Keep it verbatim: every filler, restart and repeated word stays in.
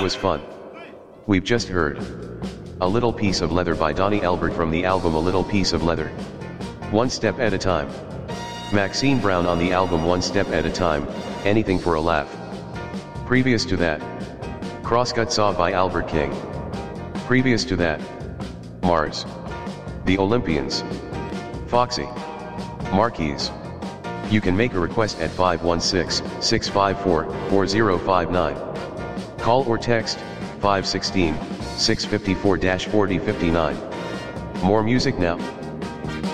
was fun. We've just heard A Little Piece of Leather by Donnie Elbert from the album A Little Piece of Leather. One Step at a Time. Maxine Brown on the album One Step at a Time, Anything for a Laugh. Previous to that, Crosscut Saw by Albert King. Previous to that, Mars. The Olympians. Foxy. Marquise. You can make a request at five one six, six five four, four zero five nine. Call or text five one six, six five four, four zero five nine. More music now.